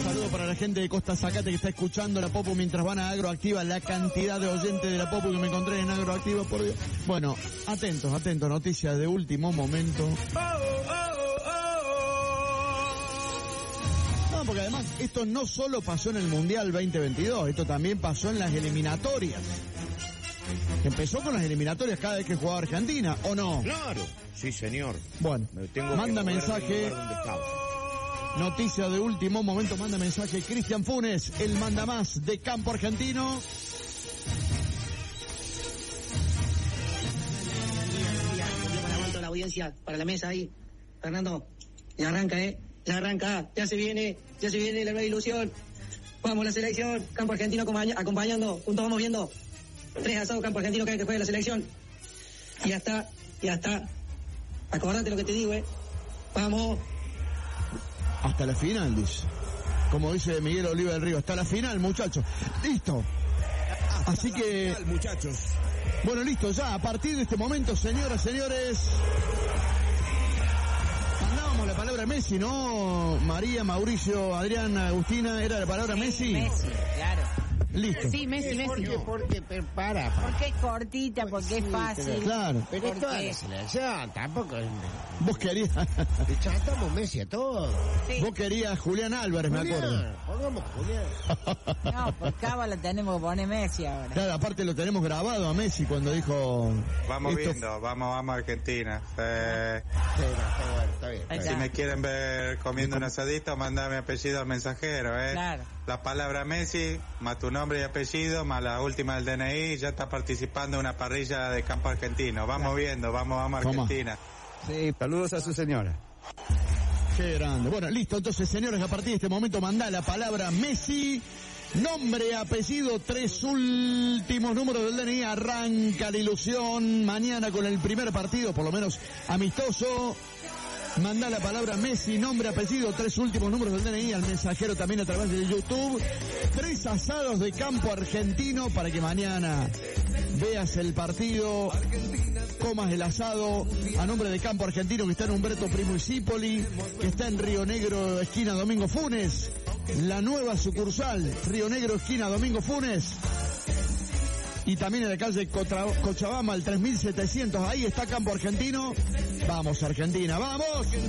saludo para la gente de Costa Zacate que está escuchando la Popu mientras van a Agroactiva. La cantidad de oyentes de la Popu que me encontré en Agroactiva, por Dios. Bueno, atentos, noticias de último momento. No, porque además esto no solo pasó en el Mundial 2022, esto también pasó en las eliminatorias. Empezó con las eliminatorias cada vez que jugaba Argentina, ¿o no? Claro, sí señor. Bueno, manda mensaje. Noticia de último momento, manda mensaje Cristian Funes, el mandamás de Campo Argentino. Para la audiencia, para la mesa ahí. Fernando, ya arranca, ya arranca, ya se viene la nueva ilusión. Vamos la selección, Campo Argentino acompañando, juntos vamos viendo. 3-0 Campo Argentino cada vez que juegue la selección. Y ya está. Acordate lo que te digo, Vamos. Hasta la final, dice. Como dice Miguel Oliva del Río, hasta la final, muchachos. Listo. Así que... final, muchachos. Bueno, listo, ya, a partir de este momento, señoras, señores... Mandábamos la palabra Messi, ¿no? María, Mauricio, Adrián, Agustina, ¿era la palabra Messi? Messi, claro. Listo. Sí, Messi. Porque para. Porque es cortita, porque es fácil. Claro. Pero es toda la selección, tampoco. Vos querías... Le chantamos Messi a todos. Sí. Vos querías Julián Álvarez, me acuerdo. Pongamos Julián. No, por Cava la tenemos que poner Messi ahora. Claro, aparte lo tenemos grabado a Messi cuando dijo... Vamos viendo, vamos Argentina. Está bien. Ahí Si me quieren ver comiendo un asadito, mandame apellido al mensajero, Claro. La palabra Messi, más tu nombre y apellido, más la última del DNI, ya está participando en una parrilla de Campo Argentino. Vamos viendo, vamos Argentina. Sí, saludos a su señora. Qué grande. Bueno, listo. Entonces, señores, a partir de este momento mandá la palabra Messi, nombre, apellido, 3 últimos números del DNI. Arranca la ilusión mañana con el primer partido, por lo menos amistoso. Mandá la palabra Messi, nombre, apellido, 3 últimos números del DNI al mensajero también a través de YouTube. 3 asados de Campo Argentino para que mañana veas el partido, comas el asado a nombre de Campo Argentino, que está en Humberto Primo y Cipoli, que está en Río Negro, esquina Domingo Funes, la nueva sucursal, Río Negro, esquina Domingo Funes, y también en la calle Cochabamba, el 3700, ahí está Campo Argentino. Vamos Argentina, vamos.